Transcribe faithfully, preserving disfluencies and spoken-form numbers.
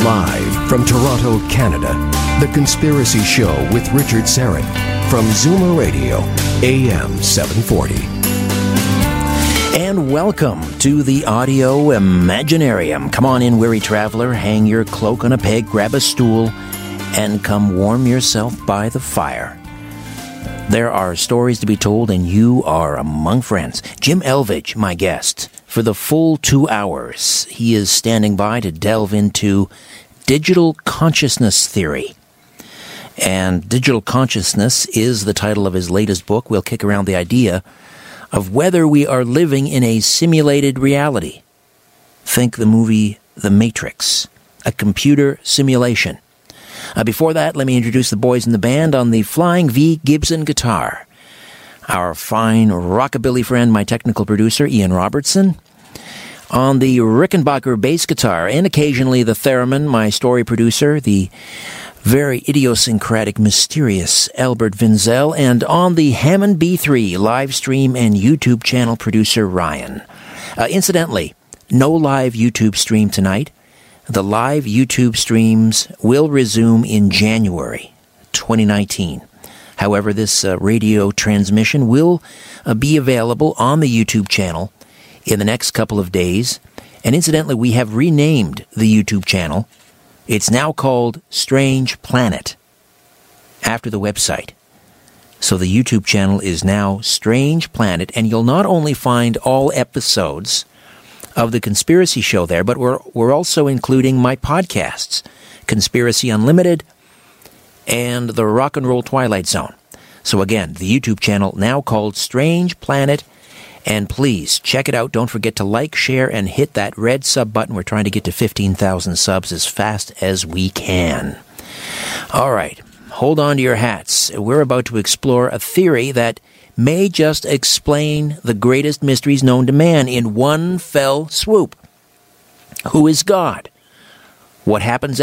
Live from Toronto, Canada, The Conspiracy Show with Richard Syrett from Zoomer Radio, A M seven forty. And welcome to the Audio Imaginarium. Come on in, weary traveler, hang your cloak on a peg, grab a stool, and come warm yourself by the fire. There are stories to be told, and you are among friends. Jim Elvidge, my guest, for the full two hours. He is standing by to delve into digital consciousness theory. And digital consciousness is the title of his latest book. We'll kick around the idea of whether we are living in a simulated reality. Think the movie The Matrix, a computer simulation. Uh, before that, let me introduce the boys in the band on the Flying V Gibson guitar. Our fine rockabilly friend, my technical producer, Ian Robertson. On the Rickenbacker bass guitar, and occasionally the theremin, my story producer, the very idiosyncratic, mysterious Albert Vinzel. And on the Hammond B three live stream and YouTube channel producer, Ryan. Uh, incidentally, no live YouTube stream tonight. The live YouTube streams will resume in January twenty nineteen. However, this uh, radio transmission will uh, be available on the YouTube channel in the next couple of days. And incidentally, we have renamed the YouTube channel. It's now called Strange Planet, after the website. So the YouTube channel is now Strange Planet, and you'll not only find all episodes of The Conspiracy Show there, but we're we're also including my podcasts, Conspiracy Unlimited and The Rock and Roll Twilight Zone. So again, the YouTube channel now called Strange Planet, and please check it out. Don't forget to like, share, and hit that red sub button. We're trying to get to fifteen thousand subs as fast as we can. All right, hold on to your hats. We're about to explore a theory that may just explain the greatest mysteries known to man in one fell swoop. Who is God? What happens